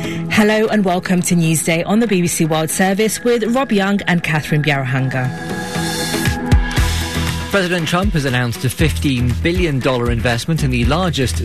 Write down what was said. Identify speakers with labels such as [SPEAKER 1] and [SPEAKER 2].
[SPEAKER 1] Hello and welcome to Newsday on the BBC World Service with Rob Young and Catherine Biarahanga.
[SPEAKER 2] President Trump has announced a $15 billion investment in the largest